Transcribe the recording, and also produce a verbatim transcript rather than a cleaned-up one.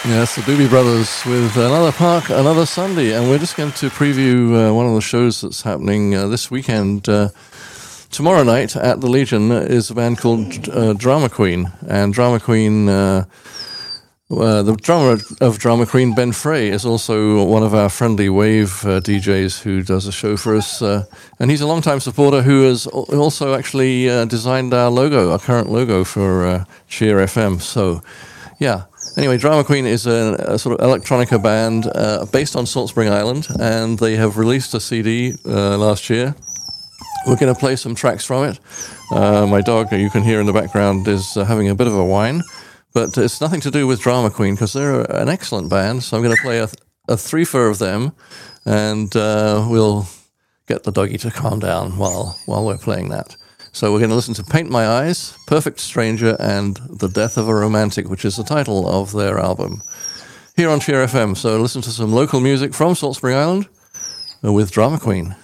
Yes, the Doobie Brothers with Another Park, Another Sunday. And we're just going to preview uh, one of the shows that's happening uh, this weekend. Uh, tomorrow night at the Legion is a band called uh, Drama Queen. And Drama Queen, uh, uh, the drummer of Drama Queen, Ben Frey, is also one of our friendly wave uh, D Js who does a show for us. Uh, and he's a long-time supporter who has also actually uh, designed our logo, our current logo for uh, Cheer F M. So, yeah. Anyway, Drama Queen is a, a sort of electronica band uh, based on Salt Spring Island, and they have released a C D uh, last year. We're going to play some tracks from it. Uh, my dog, you can hear in the background, is uh, having a bit of a whine, but it's nothing to do with Drama Queen because they're an excellent band, so I'm going to play a, a threefer of them, and uh, we'll get the doggy to calm down while, while we're playing that. So we're going to listen to Paint My Eyes, Perfect Stranger, and The Death of a Romantic, which is the title of their album, here on Cheer F M. So listen to some local music from Salt Spring Island with Drama Queen.